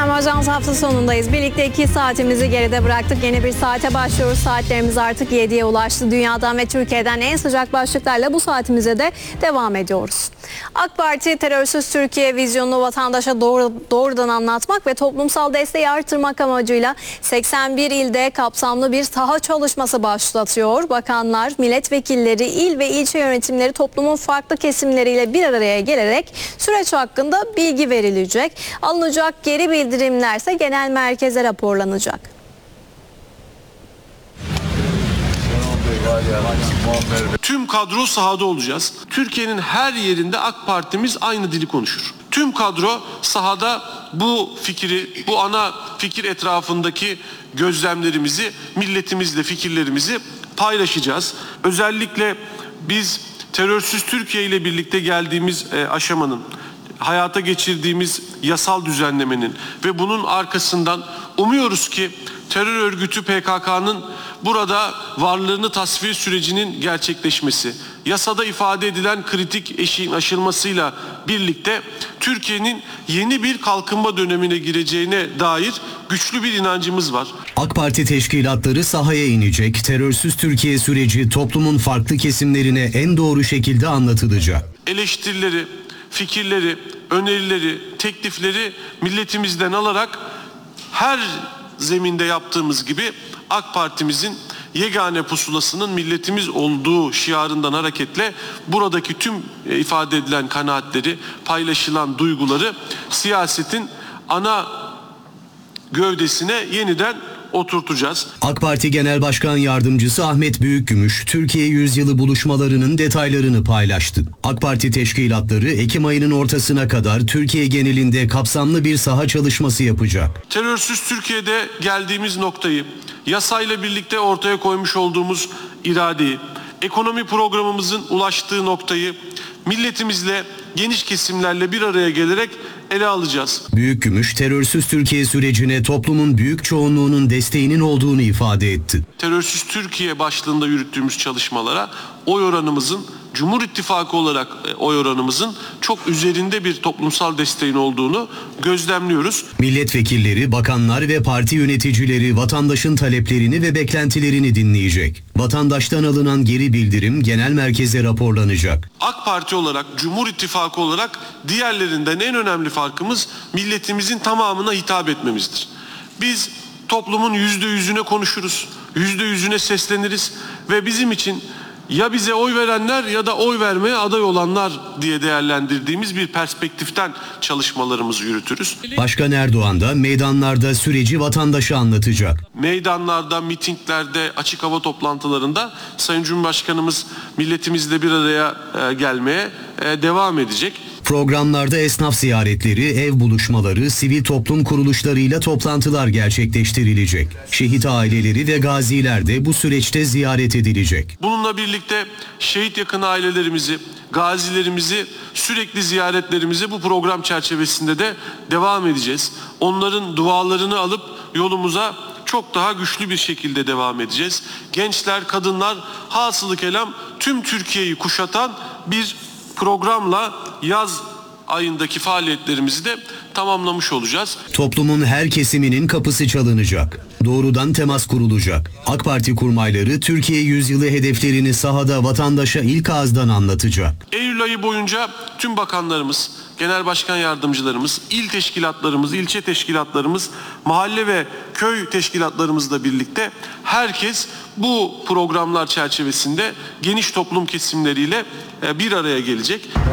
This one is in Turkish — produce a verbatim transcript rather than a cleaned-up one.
Efendim Ajans hafta sonundayız. Birlikte iki saatimizi geride bıraktık. Yeni bir saate başlıyoruz. Saatlerimiz artık yediye ulaştı. Dünyadan ve Türkiye'den en sıcak başlıklarla bu saatimize de devam ediyoruz. AK Parti terörsüz Türkiye vizyonunu vatandaşa doğru, doğrudan anlatmak ve toplumsal desteği artırmak amacıyla seksen bir ilde kapsamlı bir saha çalışması başlatıyor. Bakanlar, milletvekilleri, il ve ilçe yönetimleri toplumun farklı kesimleriyle bir araya gelerek süreç hakkında bilgi verilecek. Alınacak geri bildirimlerse genel merkeze raporlanacak. Tüm kadro sahada olacağız. Türkiye'nin her yerinde AK Partimiz aynı dili konuşur. Tüm kadro sahada bu fikri, bu ana fikir etrafındaki gözlemlerimizi, milletimizle fikirlerimizi paylaşacağız. Özellikle biz terörsüz Türkiye ile birlikte geldiğimiz aşamanın, hayata geçirdiğimiz yasal düzenlemenin ve bunun arkasından umuyoruz ki terör örgütü P K K'nın burada varlığını tasfiye sürecinin gerçekleşmesi, yasada ifade edilen kritik eşiğin aşılmasıyla birlikte Türkiye'nin yeni bir kalkınma dönemine gireceğine dair güçlü bir inancımız var. AK Parti teşkilatları sahaya inecek, terörsüz Türkiye süreci toplumun farklı kesimlerine en doğru şekilde anlatılacak. Eleştirileri, fikirleri, önerileri, teklifleri milletimizden alarak her zeminde yaptığımız gibi AK Parti'mizin yegane pusulasının milletimiz olduğu şiarından hareketle buradaki tüm ifade edilen kanaatleri, paylaşılan duyguları siyasetin ana gövdesine yeniden oturtacağız. AK Parti Genel Başkan Yardımcısı Ahmet Büyükgümüş, Türkiye Yüzyılı buluşmalarının detaylarını paylaştı. AK Parti teşkilatları Ekim ayının ortasına kadar Türkiye genelinde kapsamlı bir saha çalışması yapacak. Terörsüz Türkiye'de geldiğimiz noktayı, yasayla birlikte ortaya koymuş olduğumuz iradeyi, ekonomi programımızın ulaştığı noktayı milletimizle, geniş kesimlerle bir araya gelerek ele alacağız. Büyükgümüş, terörsüz Türkiye sürecine toplumun büyük çoğunluğunun desteğinin olduğunu ifade etti. Terörsüz Türkiye başlığında yürüttüğümüz çalışmalara oy oranımızın, Cumhur İttifakı olarak oy oranımızın çok üzerinde bir toplumsal desteğin olduğunu gözlemliyoruz. Milletvekilleri, bakanlar ve parti yöneticileri vatandaşın taleplerini ve beklentilerini dinleyecek. Vatandaştan alınan geri bildirim genel merkeze raporlanacak. AK Parti olarak, Cumhur İttifakı olarak diğerlerinden en önemli farkımız milletimizin tamamına hitap etmemizdir. Biz toplumun yüzde yüzüne konuşuruz, yüzde yüzüne sesleniriz ve bizim için ya bize oy verenler ya da oy vermeye aday olanlar diye değerlendirdiğimiz bir perspektiften çalışmalarımızı yürütürüz. Başkan Erdoğan da meydanlarda süreci vatandaşa anlatacak. Meydanlarda, mitinglerde, açık hava toplantılarında Sayın Cumhurbaşkanımız milletimizle bir araya gelmeye devam edecek. Programlarda esnaf ziyaretleri, ev buluşmaları, sivil toplum kuruluşlarıyla toplantılar gerçekleştirilecek. Şehit aileleri ve gaziler de bu süreçte ziyaret edilecek. Bununla birlikte şehit yakın ailelerimizi, gazilerimizi sürekli ziyaretlerimize bu program çerçevesinde de devam edeceğiz. Onların dualarını alıp yolumuza çok daha güçlü bir şekilde devam edeceğiz. Gençler, kadınlar, hasılı kelam tüm Türkiye'yi kuşatan bir programla yaz ayındaki faaliyetlerimizi de tamamlamış olacağız. Toplumun her kesiminin kapısı çalınacak. Doğrudan temas kurulacak. AK Parti kurmayları Türkiye Yüzyılı hedeflerini sahada vatandaşa ilk ağızdan anlatacak. Eylül ayı boyunca tüm bakanlarımız, genel başkan yardımcılarımız, il teşkilatlarımız, ilçe teşkilatlarımız, mahalle ve köy teşkilatlarımızla birlikte herkes bu programlar çerçevesinde geniş toplum kesimleriyle bir araya gelecek.